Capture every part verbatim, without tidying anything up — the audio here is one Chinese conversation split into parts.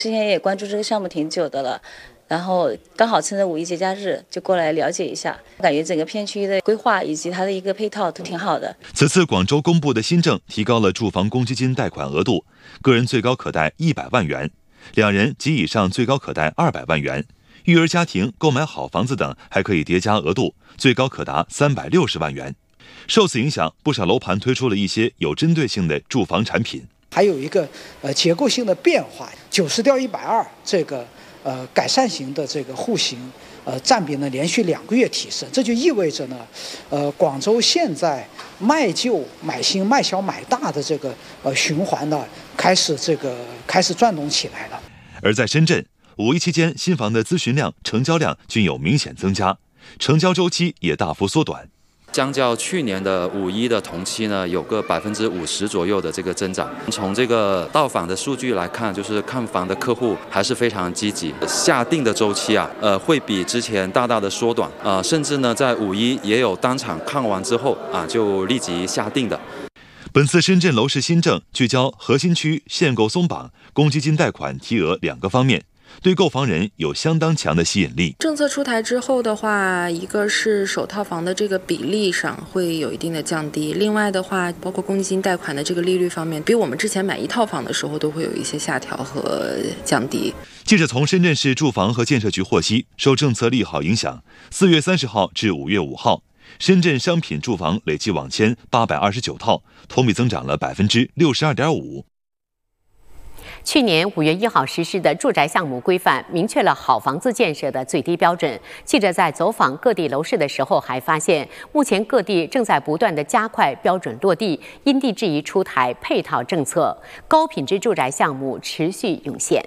之前也关注这个项目挺久的了，然后刚好趁着五一节假日就过来了解一下，感觉整个片区的规划以及它的一个配套都挺好的。 此次广州公布的新政提高了住房公积金贷款额度，个人最高可贷一百万元，两人及以上最高可贷二百万元，育儿家庭购买好房子等还可以叠加额度，最高可达三百六十万元。受此影响，不少楼盘推出了一些有针对性的住房产品。 还有一个呃结构性的变化，九十调一百二这个呃改善型的这个户型呃占比呢连续两个月提升，这就意味着呢，呃广州现在卖旧买新卖小买大的这个呃循环呢开始这个开始转动起来了。 而在深圳，五一期间新房的咨询量、成交量均有明显增加，成交周期也大幅缩短。 相较去年的五一的同期呢，有个百分之五十左右的这个增长。从这个到访的数据来看，就是看房的客户还是非常积极，下定的周期啊，呃，会比之前大大的缩短啊、呃，甚至呢，在五一也有当场看完之后啊，就立即下定的。 本次深圳楼市新政聚焦核心区限购松绑、公积金贷款提额两个方面，对购房人有相当强的吸引力。 政策出台之后的话，一个是首套房的这个比例上会有一定的降低，另外的话，包括公积金贷款的这个利率方面，比我们之前买一套房的时候都会有一些下调和降低。 记者从深圳市住房和建设局获悉，受政策利好影响，四月三十号至五月五号，深圳商品住房累计网签八百二十九套，同比增长了百分之六十二点五。 去年五月一号实施的住宅项目规范明确了好房子建设的最低标准。记者在走访各地楼市的时候还发现，目前各地正在不断的加快标准落地，因地制宜出台配套政策，高品质住宅项目持续涌现。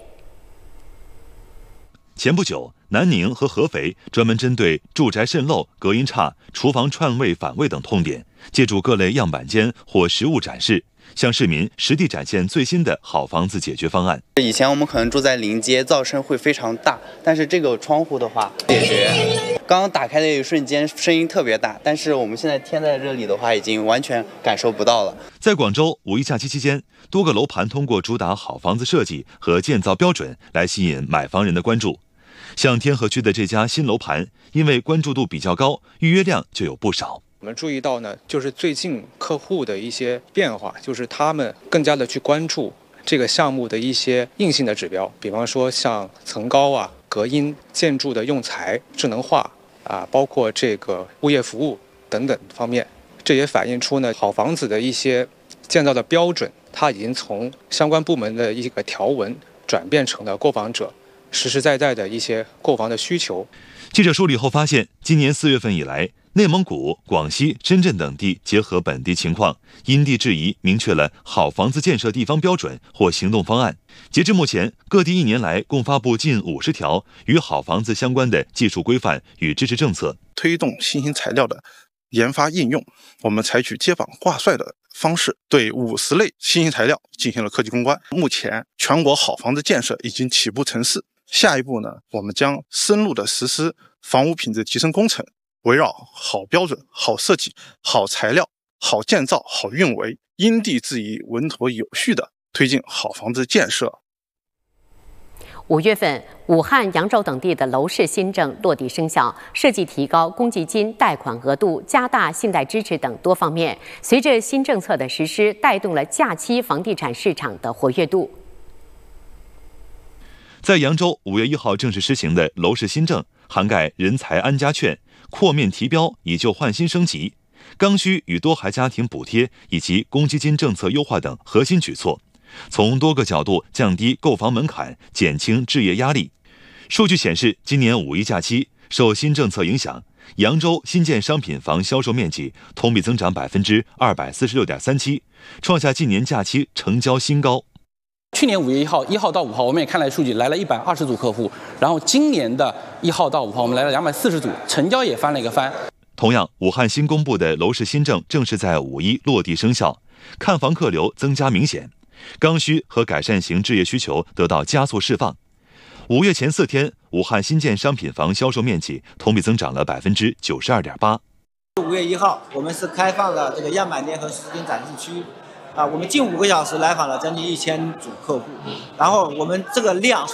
前不久，南宁和合肥专门针对住宅渗漏、隔音差、厨房串味反味等痛点，借助各类样板间或实物展示，向市民实地展现最新的好房子解决方案。 以前我们可能住在临街，噪声会非常大，但是这个窗户的话，解决刚刚打开的一瞬间声音特别大，但是我们现在贴在这里的话，已经完全感受不到了。 在广州五一假期期间，多个楼盘通过主打好房子设计和建造标准来吸引买房人的关注。像天河区的这家新楼盘，因为关注度比较高，预约量就有不少。 我们注意到呢，就是最近客户的一些变化，就是他们更加的去关注这个项目的一些硬性的指标，比方说像层高啊、隔音、建筑的用材、智能化啊，包括这个物业服务等等方面。这也反映出呢，好房子的一些建造的标准，它已经从相关部门的一个条文转变成了购房者实实在在的一些购房的需求。 记者梳理后发现，今年四月份以来，内蒙古、广西、深圳等地结合本地情况，因地制宜明确了好房子建设地方标准或行动方案。截至目前，各地一年来共发布近五十条与好房子相关的技术规范与支持政策， 推动新型材料的研发应用。我们采取接榜挂帅的方式，对五十类新型材料进行了科技攻关。目前，全国好房子建设已经起步成势。下一步呢，我们将深入的实施房屋品质提升工程，围绕好标准、好设计、好材料、好建造、好运维，因地制宜、稳妥有序的推进好房子建设。 五月份，武汉、扬州等地的楼市新政落地生效，涉及提高公积金贷款额度、加大信贷支持等多方面。随着新政策的实施，带动了假期房地产市场的活跃度。 在扬州，五月一号正式施行的楼市新政，涵盖人才安家券、扩面提标、以旧换新升级、刚需与多孩家庭补贴以及公积金政策优化等核心举措，从多个角度降低购房门槛，减轻置业压力。数据显示，今年五一假期受新政策影响，扬州新建商品房销售面积同比增长百分之二百四十六点三七，创下近年假期成交新高。 去年五月一号一号到五号，我们也看来数据，来了一百二十组客户。然后今年的一号到五号，我们来了两百四十组，成交也翻了一个番。 同样，武汉新公布的楼市新政正是在五一落地生效，看房客流增加明显，刚需和改善型置业需求得到加速释放。五月前四天，武汉新建商品房销售面积同比增长了百分之九十二点八。 五月一号，我们是开放了这个样板店和实景展示区。 啊，我们近五个小时来访了将近一千组客户，然后我们这个量